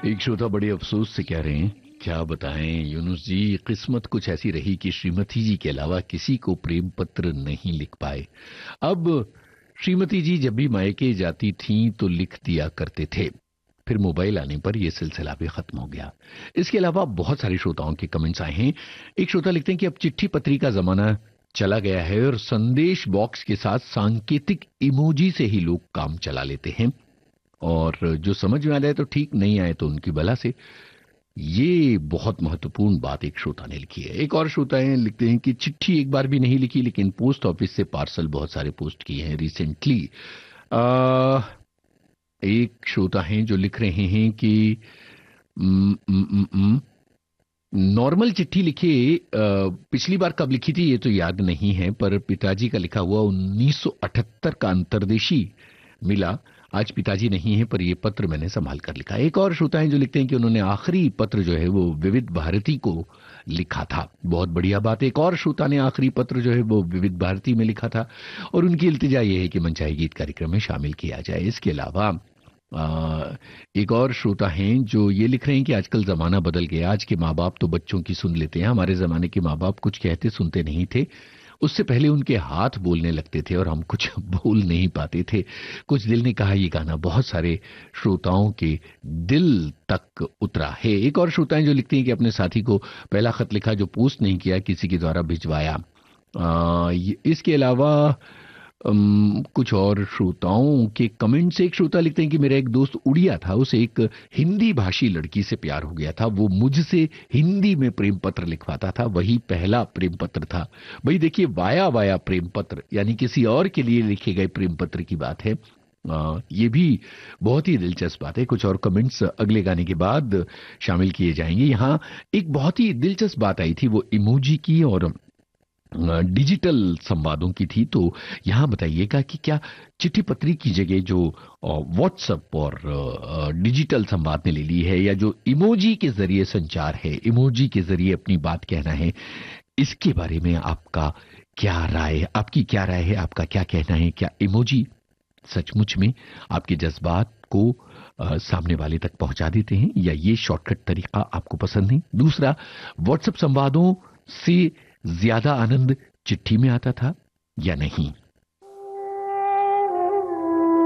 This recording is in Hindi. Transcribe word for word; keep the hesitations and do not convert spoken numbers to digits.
एक श्रोता बड़े अफसोस से कह रहे हैं, क्या बताएं यूनुस जी, किस्मत कुछ ऐसी रही कि श्रीमती जी के अलावा किसी को प्रेम पत्र नहीं लिख पाए। अब श्रीमती जी जब भी मायके जाती थीं तो लिख दिया करते थे, फिर मोबाइल आने पर यह सिलसिला भी खत्म हो गया। इसके अलावा बहुत सारे श्रोताओं के कमेंट्स आए हैं। एक श्रोता लिखते हैं कि अब चिट्ठी पत्री का जमाना चला गया है और संदेश बॉक्स के साथ सांकेतिक इमोजी से ही लोग काम चला लेते हैं, और जो समझ में आ जाए तो ठीक, नहीं आए तो उनकी भला से। ये बहुत महत्वपूर्ण बात एक श्रोता ने लिखी है। एक और श्रोता है, लिखते हैं कि चिट्ठी एक बार भी नहीं लिखी, लेकिन पोस्ट ऑफिस से पार्सल बहुत सारे पोस्ट किए हैं रिसेंटली। एक श्रोता हैं जो लिख रहे हैं कि नॉर्मल चिट्ठी लिखे, पिछली बार कब लिखी थी ये तो याद नहीं है, पर पिताजी का लिखा हुआ उन्नीस सौ अठहत्तर का अंतर्देशी मिला। आज पिताजी नहीं है, पर ये पत्र मैंने संभाल कर लिखा। एक और श्रोता हैं जो लिखते हैं कि उन्होंने आखिरी पत्र जो है वो विविध भारती को लिखा था। बहुत बढ़िया बात। एक और श्रोता ने आखिरी पत्र जो है वो विविध भारती में लिखा था और उनकी इल्तिजा ये है कि मनचाही गीत कार्यक्रम में शामिल किया जाए। इसके अलावा आ, एक और श्रोता हैं जो ये लिख रहे हैं कि आजकल जमाना बदल गया, आज के माँ बाप तो बच्चों की सुन लेते हैं, हमारे जमाने के माँ बाप कुछ कहते सुनते नहीं थे, उससे पहले उनके हाथ बोलने लगते थे और हम कुछ बोल नहीं पाते थे। कुछ दिल ने कहा ये गाना बहुत सारे श्रोताओं के दिल तक उतरा है। एक और श्रोता हैं जो लिखते हैं कि अपने साथी को पहला खत लिखा जो पोस्ट नहीं किया, किसी के द्वारा भिजवाया। आ, इसके अलावा अम, कुछ और श्रोताओं के कमेंट से एक श्रोता लिखते हैं कि मेरा एक दोस्त उड़िया था, उसे एक हिंदी भाषी लड़की से प्यार हो गया था, वो मुझसे हिंदी में प्रेम पत्र लिखवाता था, वही पहला प्रेम पत्र था। भाई देखिए, वाया वाया प्रेम पत्र यानी किसी और के लिए लिखे गए प्रेम पत्र की बात है। आ, ये भी बहुत ही दिलचस्प बात है। कुछ और कमेंट्स अगले गाने के बाद शामिल किए जाएंगे। यहाँ एक बहुत ही दिलचस्प बात आई थी, वो इमोजी की और डिजिटल संवादों की थी। तो यहां बताइएगा कि क्या चिट्ठी पत्री की जगह जो व्हाट्सएप और डिजिटल संवाद ने ले ली है, या जो इमोजी के जरिए संचार है, इमोजी के जरिए अपनी बात कहना है, इसके बारे में आपका क्या राय है? आपकी क्या राय है? आपका क्या कहना है? क्या इमोजी सचमुच में आपके जज्बात को आ, सामने वाले तक पहुंचा देते हैं, या ये शॉर्टकट तरीका आपको पसंद है? दूसरा, व्हाट्सएप संवादों से ज्यादा आनंद चिट्ठी में आता था या नहीं?